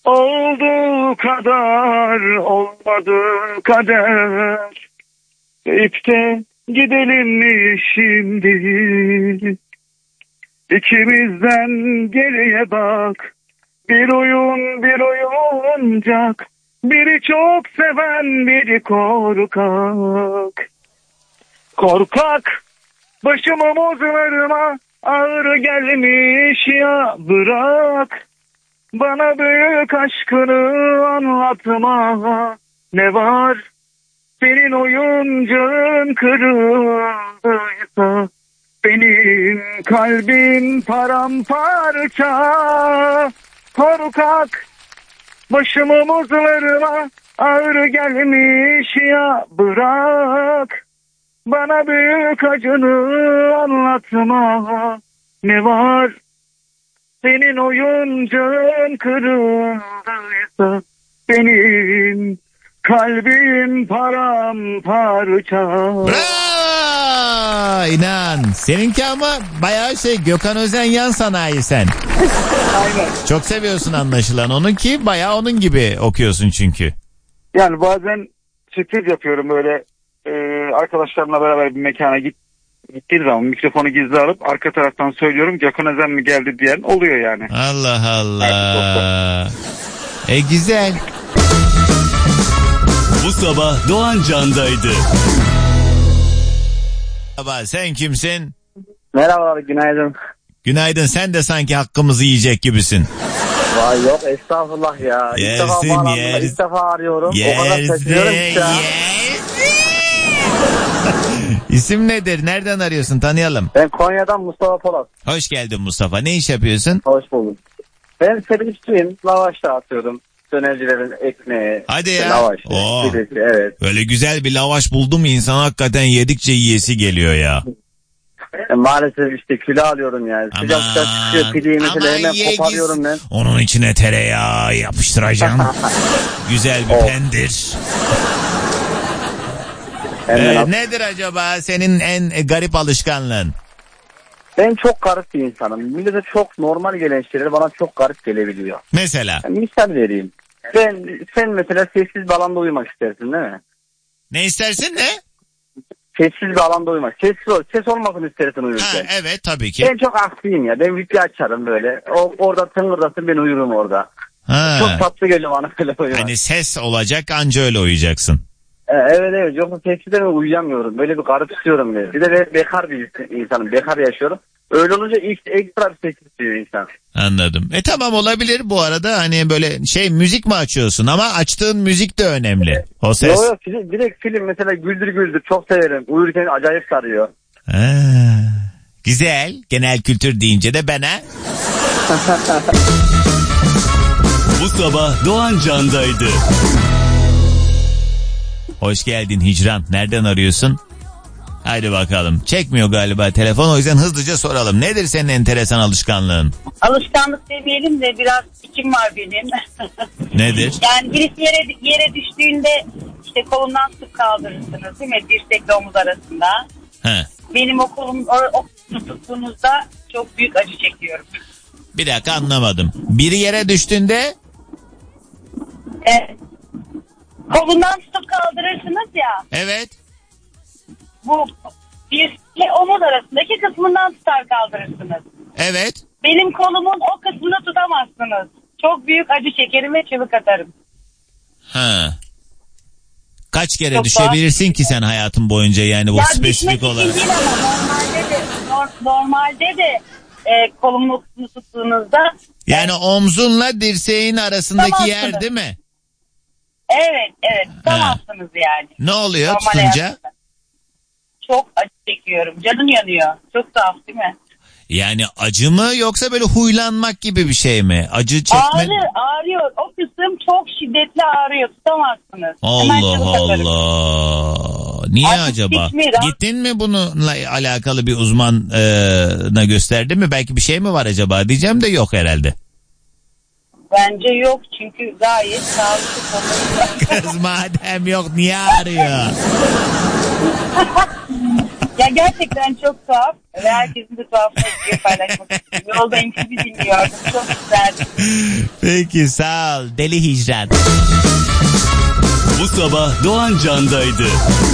Olduğu kadar olmadığı kader. İpte gidelim mi şimdi? İkimizden geriye bak. Bir oyuncak. Biri çok seven, biri korkak. Korkak başım omuzlarıma ağır gelmiş ya, bırak. Bana büyük aşkını anlatma. Ne var? Senin oyuncağın kırıldıysa benim kalbim paramparça. Korkak başım omuzlarıma ağır gelmiş ya, bırak. Bana büyük acını anlatma. Ne var? Senin oyuncağın kırıldıysa benim kalbim paramparça. Bravo! İnan. Seninki ama bayağı Gökhan Özen yan sanayi sen. Aynen. Çok seviyorsun anlaşılan onu ki bayağı onun gibi okuyorsun çünkü. Yani bazen sürpriz yapıyorum böyle, arkadaşlarımla beraber bir mekana gittiğim zaman mikrofonu gizli alıp arka taraftan söylüyorum, Gökhan Özen mi geldi diyen oluyor yani. Allah Allah. Güzel. Bu sabah Doğan Can'daydı. Baba sen kimsin? Merhabalar, günaydın. Günaydın, sen de sanki hakkımızı yiyecek gibisin. Vay yok estağfurullah ya. İlk defa arıyorum. O kadar şaşırıyorum ki ya. İsim nedir? Nereden arıyorsun? Tanıyalım. Ben Konya'dan Mustafa Polat. Hoş geldin Mustafa. Ne iş yapıyorsun? Hoş bulduk. Ben servisçiyim. Lavaş dağıtıyorum. Dönercilerin ekmeği. Hadi ya. Lavaş. Evet. Böyle güzel bir lavaş buldum, insan hakikaten yedikçe yiyesi geliyor ya. Maalesef işte kilo alıyorum yani. Sıcak çıkıyor pideyi mesela, hemen koparıyorum ben. Onun içine tereyağı yapıştıracağım. Güzel bir pendir. Nedir acaba senin en garip alışkanlığın? Ben çok garip bir insanım. Millete çok normal gelen şeyler bana çok garip gelebiliyor. Mesela? Misal vereyim. Sen mesela sessiz bir alanda uyumak istersin değil mi? Ne istersin, ne? Sessiz bir alanda uyumak. Ses olmasını istersin uyurken. Evet tabii ki. Ben çok aksiyim ya. Ben wifi açarım böyle. Orada tıngırdasın, ben uyurum orada. Ha. Çok tatlı geliyor bana böyle uyumak. Hani ses olacak, anca öyle uyuyacaksın. Evet. Yoksa sessizden uyuyamıyorum. Böyle bir garip istiyorum ben. Bir de ben bekar bir insanım. Bekar yaşıyorum. Öyle olunca ekstra bir ses istiyor insan. Anladım. Tamam, olabilir bu arada, hani böyle müzik mi açıyorsun, ama açtığın müzik de önemli. O ses. Yok direkt film mesela, güldür çok severim. Uyurken acayip sarıyor. Güzel. Genel kültür deyince de bana. Bu sabah Doğan Can'daydı. Hoş geldin Hicran. Nereden arıyorsun? Haydi bakalım. Çekmiyor galiba telefon, o yüzden hızlıca soralım. Nedir senin enteresan alışkanlığın? Alışkanlık demeyelim de biraz içim var benim. Nedir? Yani birisi yere düştüğünde işte kolundan tutup kaldırırsınız değil mi? Dirsekle omuz arasında. He. Benim o kolum o tuttuğunuzda çok büyük acı çekiyorum. Bir dakika, anlamadım. Biri yere düştüğünde? Kolundan tutup kaldırırsınız ya. Evet. Bu dirsekle omuz arasındaki kısmından tutar kaldırırsınız. Evet. Benim kolumun o kısmını tutamazsınız. Çok büyük acı çekerim ve çığlık atarım. Ha. Kaç kere çok düşebilirsin ki sen hayatın boyunca, yani bu spesifik olarak? Değil ama normalde de kolumu tuttuğunuzda. Yani omzunla dirseğin arasındaki tutamazsınız. yer değil mi? Evet. Tutamazsınız yani. Ne oluyor normal tutunca? hayatında. Çok acı çekiyorum. Canım yanıyor. Çok tuhaf değil mi? Yani acı mı, yoksa böyle huylanmak gibi bir şey mi? Acı çekme... Ağrıyor. O kısım çok şiddetli ağrıyor. Tutamazsınız. Allah. Niye acaba? Gittin mi bununla alakalı bir uzmana gösterdin mi? Belki bir şey mi var acaba diyeceğim de yok herhalde. Bence yok, çünkü gayet sağlıklı. Kız madem yok, niye ağrıyor? Ya gerçekten çok tuhaf ve herkesin de tuhafına gidiyor paylaşmak istiyorum. Yoldayım sizi dinliyordum. Çok güzeldi. Peki sağ ol deli hicran. Bu sabah Doğan Can'daydı.